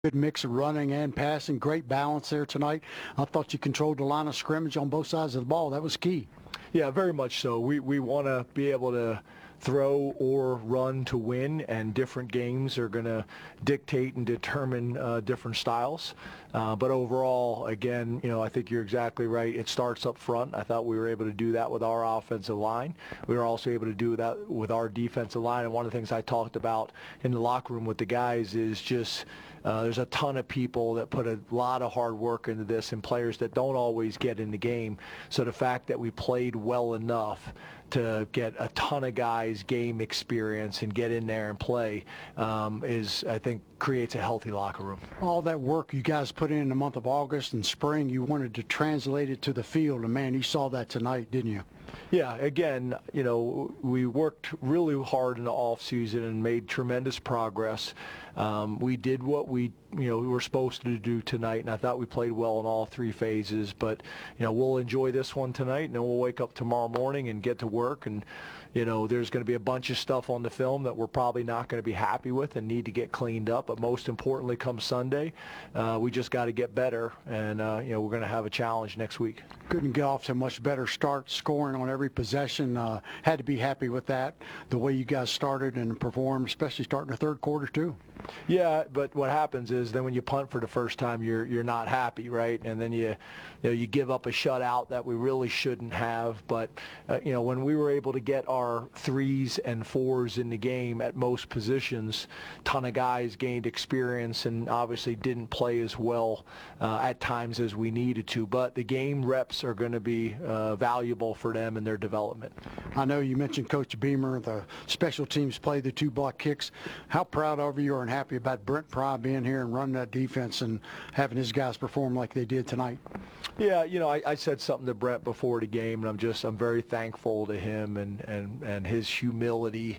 Good mix of running and passing. Great balance there tonight. I thought you controlled the line of scrimmage on both sides of the ball. That was key. Yeah, very much so. We want to be able to throw or run to win, and different games are going to dictate and determine different styles. But overall, again, I think you're exactly right. It starts up front. I thought we were able to do that with our offensive line. We were also able to do that with our defensive line. And one of the things I talked about in the locker room with the guys is just there's a ton of people that put a lot of hard work into this, and players that don't always get in the game. So the fact that we played well enough to get a ton of guys game experience and get in there and play is, I think, creates a healthy locker room. All that work you guys put in the month of August and spring, you wanted to translate it to the field, and man, you saw that tonight, didn't you? Yeah, again, we worked really hard in the off season and made tremendous progress. We did what we were supposed to do tonight, and I thought we played well in all three phases. But we'll enjoy this one tonight, and then we'll wake up tomorrow morning and get to work. And there's going to be a bunch of stuff on the film that we're probably not going to be happy with and need to get cleaned up. But most importantly, come Sunday, we just got to get better, and we're going to have a challenge next week. Couldn't get off to a much better start, scoring on every possession. Had to be happy with that, the way you guys started and performed, especially starting the third quarter too. Yeah, but what happens is then when you punt for the first time, you're not happy, right? And then you give up a shutout that we really shouldn't have. But when we were able to get our 3s and 4s in the game at most positions, ton of guys gained experience and obviously didn't play as well at times as we needed to. But the game reps are going to be valuable for them in their development. I know you mentioned Coach Beamer, the special teams play, the 2 block kicks. How proud of you and happy about Brent Pry being here and running that defense and having his guys perform like they did tonight? Yeah, I said something to Brent before the game, and I'm very thankful to him and his humility.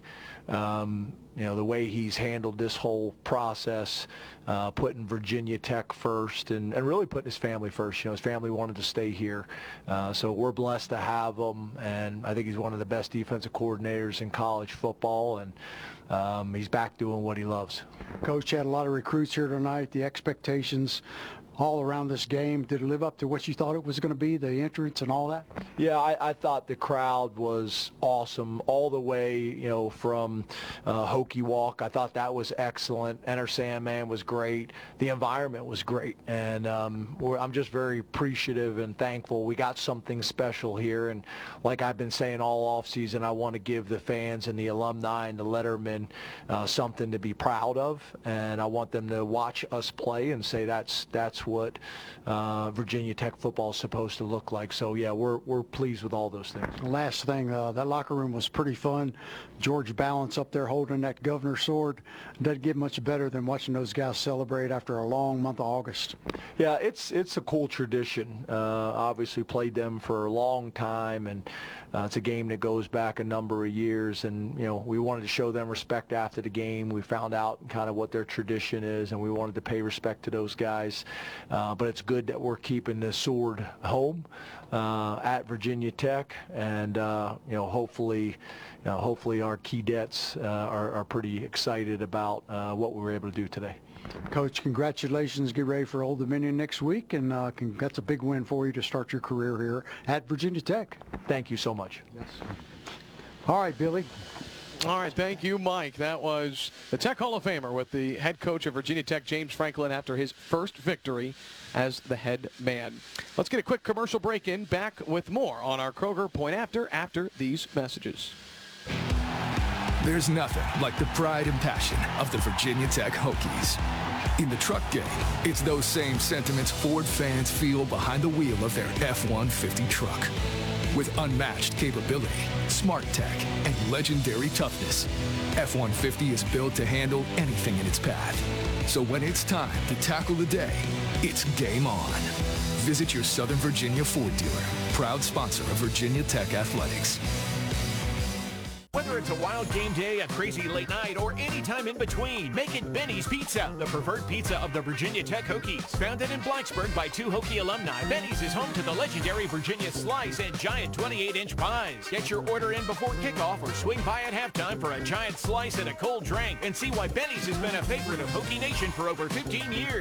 The way he's handled this whole process, putting Virginia Tech first and really putting his family first. His family wanted to stay here. So we're blessed to have him, and I think he's one of the best defensive coordinators in college football, and he's back doing what he loves. Coach had a lot of recruits here tonight. The expectations all around this game, did it live up to what you thought it was going to be, the entrance and all that? Yeah, I thought the crowd was awesome all the way, from Hokie Walk. I thought that was excellent. Enter Sandman was great. The environment was great. And I'm just very appreciative and thankful. We got something special here. And like I've been saying all offseason, I want to give the fans and the alumni and the lettermen something to be proud of. And I want them to watch us play and say that's what Virginia Tech football is supposed to look like. So, yeah, we're pleased with all those things. Last thing, that locker room was pretty fun. George Balance up there holding that governor's sword. Doesn't get much better than watching those guys celebrate after a long month of August. Yeah, it's a cool tradition. Obviously played them for a long time, and it's a game that goes back a number of years. And, we wanted to show them respect after the game. We found out kind of what their tradition is, and we wanted to pay respect to those guys. But it's good that we're keeping the sword home at Virginia Tech, and hopefully our cadets are pretty excited about what we were able to do today. Coach, congratulations. Get ready for Old Dominion next week, and that's a big win for you to start your career here at Virginia Tech. Thank you so much. Yes. All right, Billy. All right, thank you, Mike. That was the Tech Hall of Famer with the head coach of Virginia Tech, James Franklin, after his first victory as the head man. Let's get a quick commercial break in. Back with more on our Kroger Point after these messages. There's nothing like the pride and passion of the Virginia Tech Hokies. In the truck game, it's those same sentiments Ford fans feel behind the wheel of their F-150 truck. With unmatched capability, smart tech, and legendary toughness, F-150 is built to handle anything in its path. So when it's time to tackle the day, it's game on. Visit your Southern Virginia Ford dealer, proud sponsor of Virginia Tech Athletics. Whether it's a wild game day, a crazy late night, or any time in between, make it Benny's Pizza, the preferred pizza of the Virginia Tech Hokies. Founded in Blacksburg by 2 Hokie alumni, Benny's is home to the legendary Virginia Slice and giant 28-inch pies. Get your order in before kickoff or swing by at halftime for a giant slice and a cold drink, and see why Benny's has been a favorite of Hokie Nation for over 15 years.